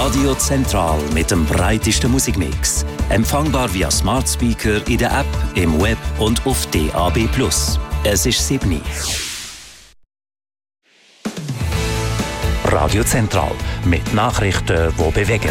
Radio Zentral mit dem breitesten Musikmix. Empfangbar via Smart Speaker in der App, im Web und auf DAB+. Es ist 7. Radio Zentral mit Nachrichten, die bewegen.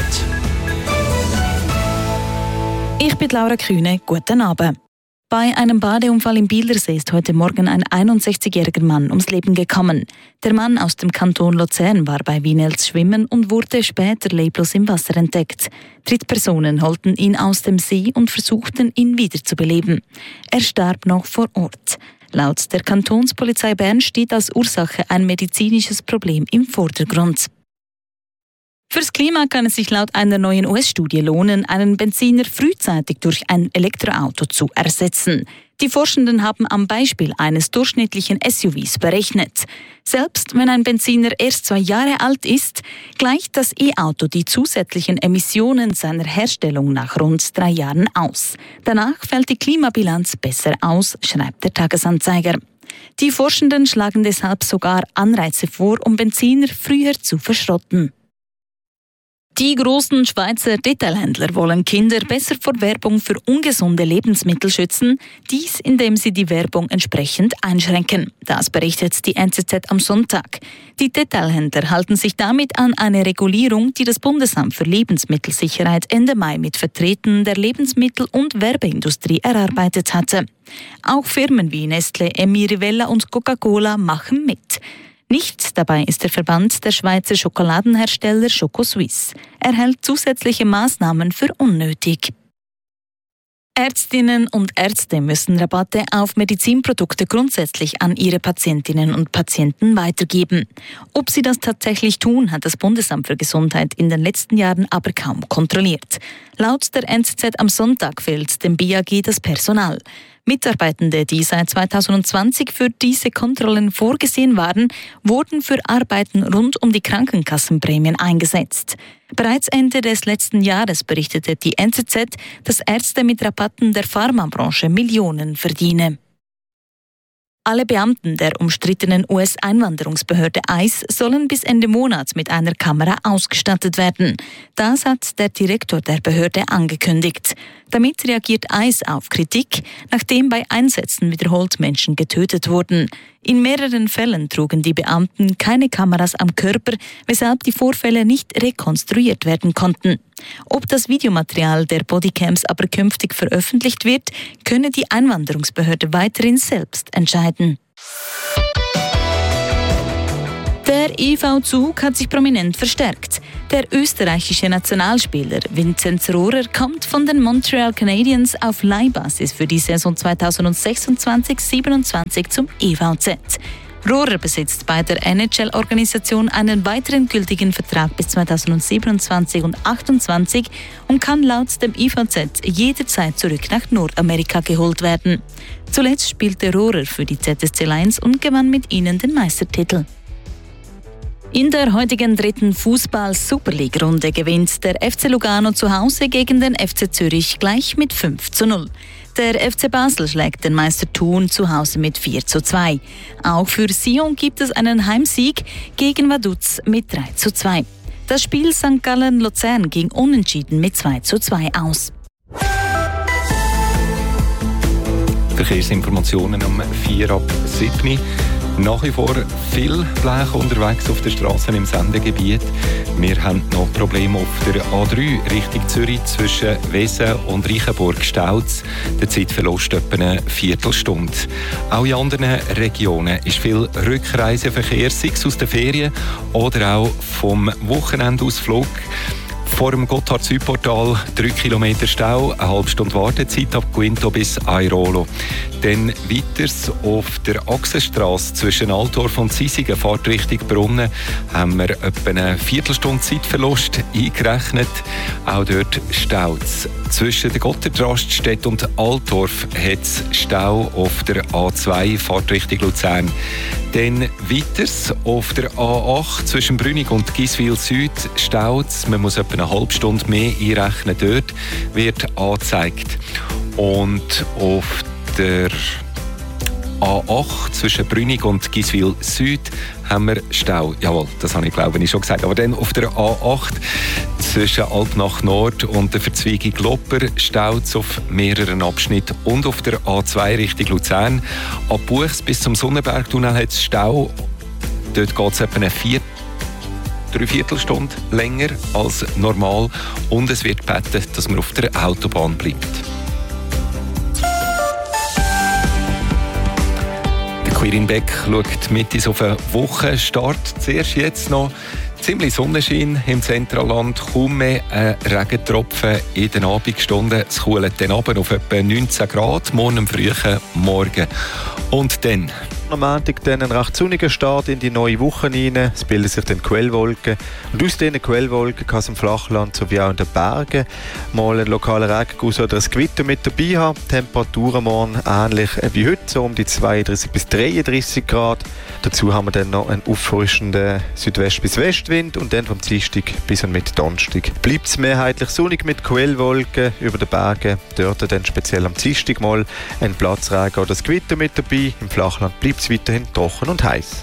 Ich bin Laura Kühne. Guten Abend. Bei einem Badeunfall im Bielersee ist heute Morgen ein 61-jähriger Mann ums Leben gekommen. Der Mann aus dem Kanton Luzern war bei Wienels schwimmen und wurde später leblos im Wasser entdeckt. Drittpersonen holten ihn aus dem See und versuchten, ihn wiederzubeleben. Er starb noch vor Ort. Laut der Kantonspolizei Bern steht als Ursache ein medizinisches Problem im Vordergrund. Fürs Klima kann es sich laut einer neuen US-Studie lohnen, einen Benziner frühzeitig durch ein Elektroauto zu ersetzen. Die Forschenden haben am Beispiel eines durchschnittlichen SUVs berechnet. Selbst wenn ein Benziner erst 2 Jahre alt ist, gleicht das E-Auto die zusätzlichen Emissionen seiner Herstellung nach rund 3 Jahren aus. Danach fällt die Klimabilanz besser aus, schreibt der Tagesanzeiger. Die Forschenden schlagen deshalb sogar Anreize vor, um Benziner früher zu verschrotten. Die großen Schweizer Detailhändler wollen Kinder besser vor Werbung für ungesunde Lebensmittel schützen, dies indem sie die Werbung entsprechend einschränken. Das berichtet die NZZ am Sonntag. Die Detailhändler halten sich damit an eine Regulierung, die das Bundesamt für Lebensmittelsicherheit Ende Mai mit Vertretern der Lebensmittel- und Werbeindustrie erarbeitet hatte. Auch Firmen wie Nestlé, Emmi Rivella und Coca-Cola machen mit. Nicht dabei ist der Verband der Schweizer Schokoladenhersteller Schokosuisse. Er hält zusätzliche Maßnahmen für unnötig. Ärztinnen und Ärzte müssen Rabatte auf Medizinprodukte grundsätzlich an ihre Patientinnen und Patienten weitergeben. Ob sie das tatsächlich tun, hat das Bundesamt für Gesundheit in den letzten Jahren aber kaum kontrolliert. Laut der NZZ am Sonntag fehlt dem BAG das Personal. Mitarbeitende, die seit 2020 für diese Kontrollen vorgesehen waren, wurden für Arbeiten rund um die Krankenkassenprämien eingesetzt. Bereits Ende des letzten Jahres berichtete die NZZ, dass Ärzte mit Rabatten der Pharmabranche Millionen verdienen. Alle Beamten der umstrittenen US-Einwanderungsbehörde ICE sollen bis Ende Monats mit einer Kamera ausgestattet werden. Das hat der Direktor der Behörde angekündigt. Damit reagiert ICE auf Kritik, nachdem bei Einsätzen wiederholt Menschen getötet wurden. In mehreren Fällen trugen die Beamten keine Kameras am Körper, weshalb die Vorfälle nicht rekonstruiert werden konnten. Ob das Videomaterial der Bodycams aber künftig veröffentlicht wird, könne die Einwanderungsbehörde weiterhin selbst entscheiden. Der EV-Zug hat sich prominent verstärkt. Der österreichische Nationalspieler Vinzenz Rohrer kommt von den Montreal Canadiens auf Leihbasis für die Saison 2026-27 zum EVZ. Rohrer besitzt bei der NHL-Organisation einen weiteren gültigen Vertrag bis 2027 und 2028 und kann laut dem IVZ jederzeit zurück nach Nordamerika geholt werden. Zuletzt spielte Rohrer für die ZSC Lions und gewann mit ihnen den Meistertitel. In der heutigen 3. Fußball-Super-League-Runde gewinnt der FC Lugano zu Hause gegen den FC Zürich gleich mit 5:0. Der FC Basel schlägt den Meister Thun zu Hause mit 4:2. Auch für Sion gibt es einen Heimsieg gegen Vaduz mit 3:2. Das Spiel St. Gallen-Luzern ging unentschieden mit 2:2 aus. Verkehrsinformationen um 4:07. Nach wie vor viel Blech unterwegs auf den Straßen im Sendegebiet. Wir haben noch Probleme auf der A3 Richtung Zürich zwischen Wesen und Reichenburg Stauz. Der Zeitverlust etwa eine Viertelstunde. Auch in anderen Regionen ist viel Rückreiseverkehr, sei es aus den Ferien oder auch vom Wochenendausflug. Vor dem Gotthard-Südportal 3 Kilometer Stau, eine halbe Stunde Wartezeit ab Quinto bis Airolo. Dann weiters auf der Achsenstrasse zwischen Altdorf und Sisigen, Fahrtrichtung Brunnen, haben wir etwa eine Viertelstunde Zeitverlust eingerechnet. Auch dort staut es. Zwischen der Gotthard-Raststätte und Altdorf hat es Stau auf der A2, Fahrtrichtung Luzern. Dann weiters auf der A8 zwischen Brünig und Giswil Süd staut es. Man muss etwa eine halbe Stunde mehr einrechnen. Dort wird angezeigt. Und auf der A8 zwischen Brünig und Giswil Süd haben wir Stau. Jawohl, das habe ich glaube ich schon gesagt. Aber dann auf der A8 zwischen Alpnach Nord und der Verzweigung Lopper staut es auf mehreren Abschnitten. Und auf der A2 Richtung Luzern. Ab Buchs bis zum Sonnenbergtunnel hat es Stau. Dort geht es etwa eine Dreiviertelstunde länger als normal. Und es wird gebeten, dass man auf der Autobahn bleibt. Quirin Beck schaut mit auf einen Wochenstart. Zuerst jetzt noch ziemlich Sonnenschein im Zentralland, kaum mehr ein Regentropfen in den Abendstunden. Es kühlt dann runter auf etwa 19 Grad, morgen am frühen Morgen. Und dann? Am Montag dann ein recht sonniger Start in die neue Woche hinein. Es bilden sich dann Quellwolken. Und aus diesen Quellwolken kann es im Flachland sowie auch in den Bergen mal einen lokalen Regenguss oder ein Gewitter mit dabei haben. Temperaturen morgen ähnlich wie heute, so um die 32 bis 33 Grad. Dazu haben wir dann noch einen auffrischenden Südwest- bis Westwind und dann vom Dienstag bis und mit Donnerstag bleibt es mehrheitlich sonnig mit Quellwolken über den Bergen. Dort dann speziell am Dienstag mal ein Platzregen oder ein Gewitter mit dabei. Im Flachland bleibt es weiterhin trocken und heiß.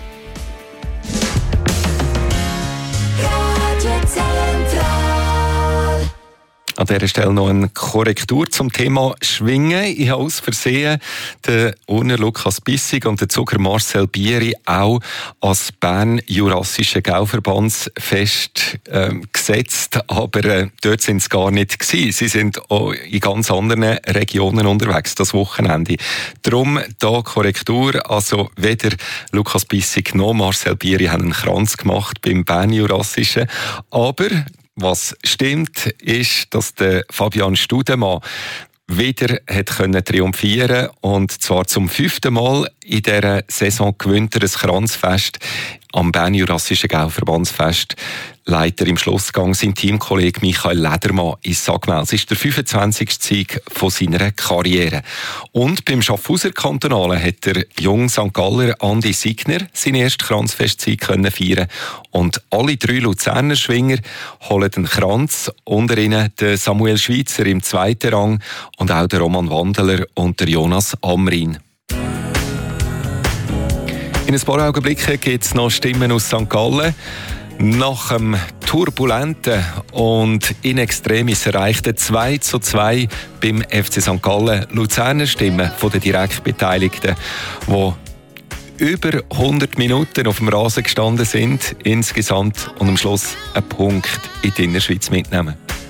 An dieser Stelle noch eine Korrektur zum Thema Schwingen. Ich habe aus Versehen den Urner Lukas Bissig und den Zucker Marcel Bieri auch als Bern-Jurassische Gauverbandsfest gesetzt. Aber dort sind sie gar nicht gewesen. Sie sind auch in ganz anderen Regionen unterwegs, das Wochenende. Darum da Korrektur. Also weder Lukas Bissig noch Marcel Bieri haben einen Kranz gemacht beim Bern-Jurassischen. Aber was stimmt, ist, dass der Fabian Studemann wieder hat triumphieren und zwar zum 5. Mal in dieser Saison gewinnt er ein Kranzfest am Bern-Jurassischen Gauverbandsfest. Leiter im Schlussgang sein Teamkollege Michael Ledermann ins Sagmel. Es ist der 25. Sieg von seiner Karriere. Und beim Schaffhauser Kantonalen hat der junge St. Galler Andi Signer seinen ersten Kranzfestsieg feiern. Und alle 3 Luzerner Schwinger holen den Kranz. Unter ihnen der Samuel Schweitzer im 2. Rang und auch der Roman Wandeler und der Jonas Amrin. In ein paar Augenblicken gibt es noch Stimmen aus St. Gallen. Nach dem turbulenten und in Extremis erreichten 2:2 beim FC St. Gallen Luzerner Stimmen von den Direktbeteiligten, die über 100 Minuten auf dem Rasen gestanden sind, insgesamt und am Schluss einen Punkt in die Innerschweiz mitnehmen.